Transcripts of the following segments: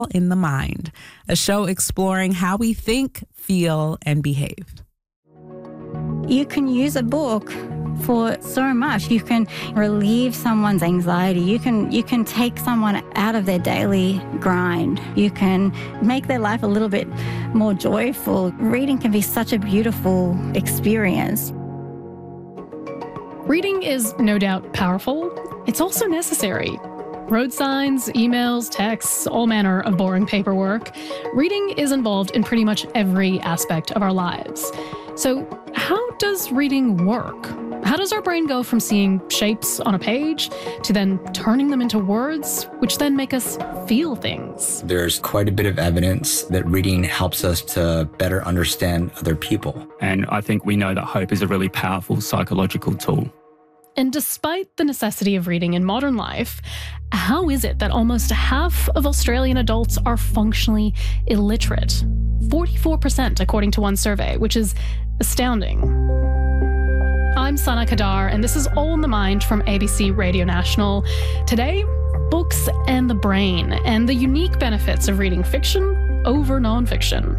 in the Mind, a show exploring how we think, feel, and behave. You can use a book for so much. You can relieve someone's anxiety. You can take someone out of their daily grind. You can make their life a little bit more joyful. Reading can be such a beautiful experience. Reading is no doubt powerful. It's also necessary. Road signs, emails, texts, all manner of boring paperwork. Reading is involved in pretty much every aspect of our lives. So how does reading work? How does our brain go from seeing shapes on a page to then turning them into words, which then make us feel things? There's quite a bit of evidence that reading helps us to better understand other people. And I think we know that hope is a really powerful psychological tool. And despite the necessity of reading in modern life, how is it that almost half of Australian adults are functionally illiterate? 44%, according to one survey, which is astounding. I'm Sana Kadar, and this is All in the Mind from ABC Radio National. Today, books and the brain, and the unique benefits of reading fiction over nonfiction.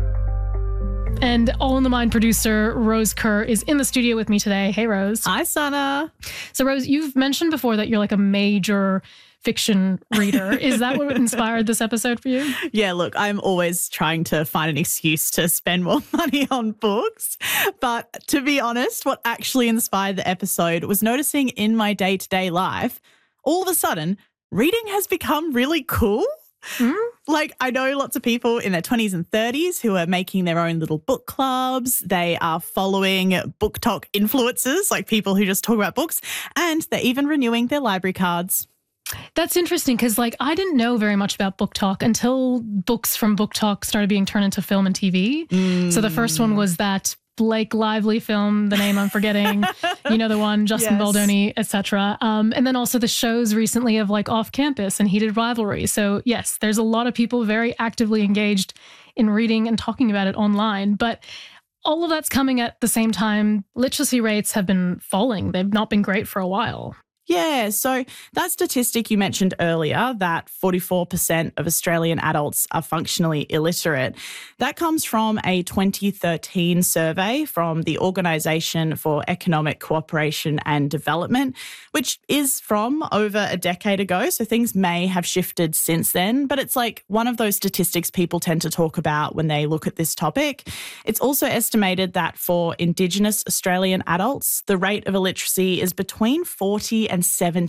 And All in the Mind producer Rose Kerr is in the studio with me today. Hey, Rose. Hi, Sana. So, Rose, you've mentioned before that you're like a major fiction reader. Is that what inspired this episode for you? Yeah, look, I'm always trying to find an excuse to spend more money on books. But to be honest, what actually inspired the episode was noticing in my day-to-day life, all of a sudden, reading has become really cool. Like, I know lots of people in their 20s and 30s who are making their own little book clubs. They are following BookTok influencers, like people who just talk about books, and they're even renewing their library cards. That's interesting because, like, I didn't know very much about BookTok until books from BookTok started being turned into film and TV. So the first one was that Blake Lively film, the name I'm forgetting, you know the one, Justin Baldoni, etc. And then also the shows recently of like Off Campus and Heated Rivalry. So yes, there's a lot of people very actively engaged in reading and talking about it online. But all of that's coming at the same time. Literacy rates have been falling. They've not been great for a while. Yeah, so that statistic you mentioned earlier, that 44% of Australian adults are functionally illiterate, that comes from a 2013 survey from the Organisation for Economic Cooperation and Development, which is from over a decade ago, so things may have shifted since then, but it's like one of those statistics people tend to talk about when they look at this topic. It's also estimated that for Indigenous Australian adults, the rate of illiteracy is between 40 and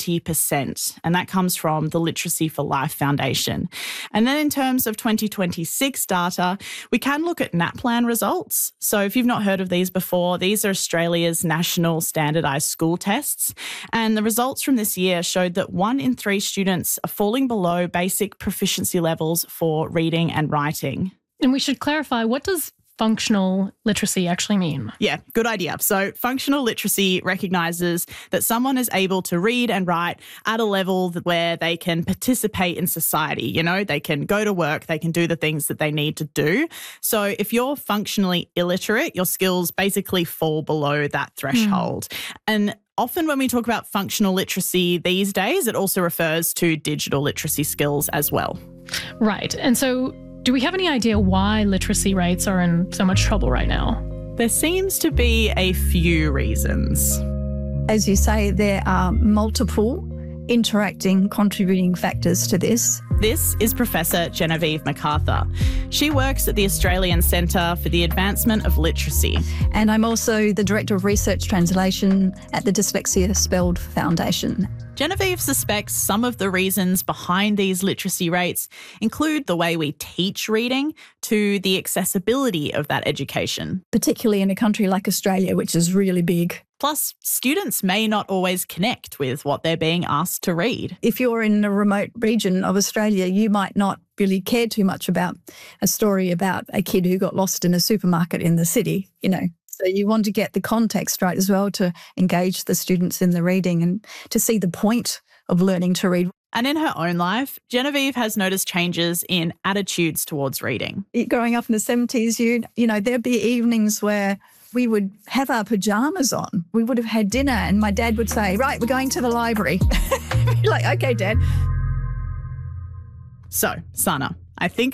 70%, and that comes from the Literacy for Life Foundation. And then in terms of 2026 data, we can look at NAPLAN results. So if you've not heard of these before, these are Australia's national standardised school tests. And the results from this year showed that 1 in 3 students are falling below basic proficiency levels for reading and writing. And we should clarify, what does functional literacy actually mean? Yeah, good idea. So functional literacy recognises that someone is able to read and write at a level where they can participate in society. You know, they can go to work, they can do the things that they need to do. So if you're functionally illiterate, your skills basically fall below that threshold. And often when we talk about functional literacy these days, it also refers to digital literacy skills as well. Right. And so do we have any idea why literacy rates are in so much trouble right now? There seems to be a few reasons. As you say, there are multiple interacting, contributing factors to this. This is Professor Genevieve MacArthur. She works at the Australian Centre for the Advancement of Literacy. And I'm also the Director of Research Translation at the Dyslexia Spelled Foundation. Genevieve suspects some of the reasons behind these literacy rates include the way we teach reading to the accessibility of that education. Particularly in a country like Australia, which is really big. Plus, students may not always connect with what they're being asked to read. If you're in a remote region of Australia, you might not really care too much about a story about a kid who got lost in a supermarket in the city, you know. So you want to get the context right as well to engage the students in the reading and to see the point of learning to read. And in her own life, Genevieve has noticed changes in attitudes towards reading. Growing up in the 70s, you know, there'd be evenings where we would have our pajamas on. We would have had dinner and my dad would say, right, we're going to the library. You're like, okay, Dad. So, Sana, I think